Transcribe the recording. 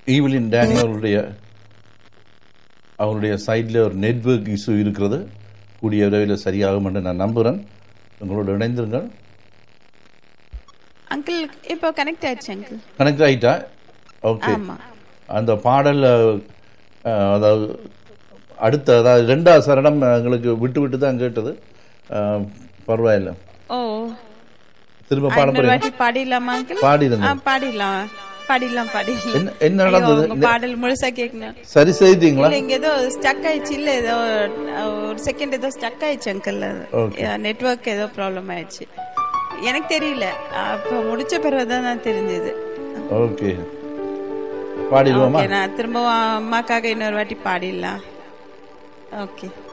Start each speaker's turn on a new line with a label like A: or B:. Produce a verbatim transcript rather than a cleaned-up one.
A: ஈவலின் Danny அவருடைய அவருடைய சைடில் ஒரு நெட்வொர்க் இஷ்யூ இருக்கிறது. கூடிய விரைவில் சரியாகும் என்று நான் நம்புகிறேன். உங்களோட இணைந்திருங்கள்.
B: அங்கிள் இப்போ கனெக்ட் ஆயிடுச்சு. அங்கிள்
A: கனெக்ட் ஆகிட்டா? ஓகே. அந்த பாடல் அதாவது அடுத்த அதாவது ரெண்டாவது சரணம் எங்களுக்கு விட்டு விட்டு தான் கேட்டது. பரவாயில்ல.
B: ஓ
A: திரும்ப பாட
B: பாடிடலாமா அங்கிள்?
A: பாடிடுங்க.
B: பாடிடலாம் பாடிடலாம் பாடிடலாம்.
A: என்ன நடந்தது?
B: பாடல் முழுசா கேட்கணும்.
A: சரி செய்தீங்களா?
B: இங்க ஏதோ ஸ்டக் ஆயிடுச்சு. இல்ல ஏதோ ஒரு செகண்ட் ஏதோ ஸ்டக் ஆயிடுச்சு அங்கிள். நெட்வொர்க் ஏதோ ப்ராப்ளம் ஆயிடுச்சு. எனக்கு தெரியல. அப்ப முடிச்ச பிறகுதான் தான் தெரிஞ்சது.
A: ஓகே பாடிடுவோமா?
B: நான் திரும்ப அம்மாக்காக இன்னொரு வாட்டி பாடிடலாம். ஓகே.